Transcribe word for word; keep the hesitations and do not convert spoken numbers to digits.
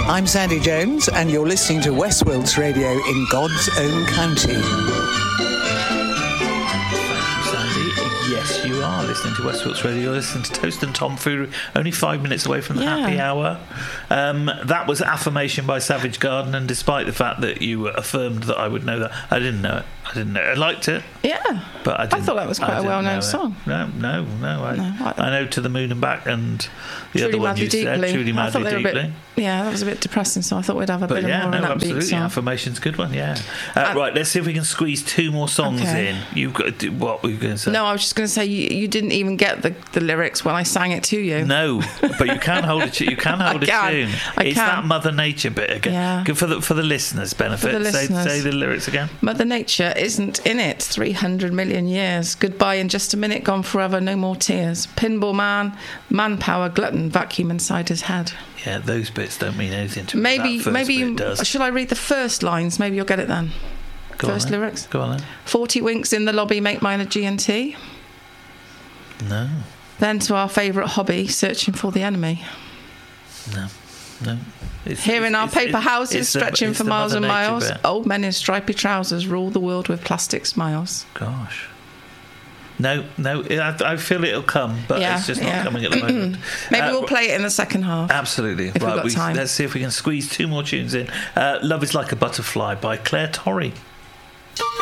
I'm Sandy Jones, and you're listening to Westworld's Radio in God's own county. Yes, you are listening to Westworld's Radio. You're listening to Toast and Tomfoolery, only five minutes away from the Yeah. happy hour. Um, that was Affirmation by Savage Garden, and despite the fact that you affirmed that I would know that, I didn't know it. I didn't know it. I liked it. Yeah. But I, I didn't, thought that was quite I a didn't well-known know it. song. No, no, no. I, No, I- I know To the Moon and Back and the Truly other one Madly you said, Deeply. Truly I Madly thought they were a Deeply. bit, yeah, that was a bit depressing, so I thought we'd have a But bit yeah, more no, of an upbeat absolutely. song. Affirmation's a good one, yeah. Uh, Uh, right, let's see if we can squeeze two more songs Okay. in. You've got to do, what were you going to say? No, I was just going to say you, you didn't even get the, the lyrics when I sang it to you. No, but you can hold a tu- you can hold I a can. tune. I it's can. that Mother Nature bit again. Yeah. Good for the for the listeners' benefit. For the say, listeners. say the lyrics again. Mother Nature isn't in it. three hundred million years. Goodbye in just a minute. Gone forever. No more tears. Pinball man, manpower, glutton, vacuum inside his head. Yeah, those bits don't mean anything to me. Maybe, that first maybe. bit You, does. shall I read the first lines? Maybe you'll get it then. Go on First then. lyrics. Go on then. Forty winks in the lobby. Make mine a G and T. No, Then to our favourite hobby, searching for the enemy. no, no. It's, Here in it's- our it's- paper it's- houses, it's the- stretching it's for the miles Mother and Nature miles, bit. old men in stripy trousers rule the world with plastic smiles. Gosh. No, no. I, I feel it'll come, but Yeah, it's just yeah. not coming at the moment. Maybe Uh, we'll play it in the second half. Absolutely. If we've right, got we, time. let's see if we can squeeze two more tunes in. Uh, Love is Like a Butterfly by Claire Torrey.